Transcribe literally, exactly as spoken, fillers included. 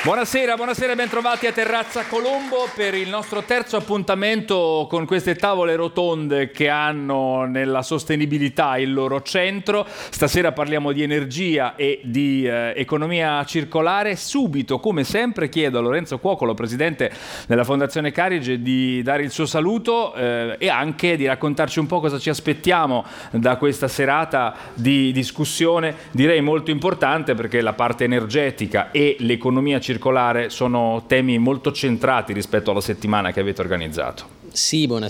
Buonasera, buonasera e bentrovati a Terrazza Colombo per il nostro terzo appuntamento con queste tavole rotonde che hanno nella sostenibilità il loro centro. Stasera parliamo di energia e di eh, economia circolare. Subito, come sempre, chiedo a Lorenzo Cuocolo, presidente della Fondazione Carige, di dare il suo saluto eh, e anche di raccontarci un po' cosa ci aspettiamo da questa serata di discussione, direi molto importante, perché la parte energetica e l'economia circolare circolare sono temi molto centrati rispetto alla settimana che avete organizzato. Sì, buonasera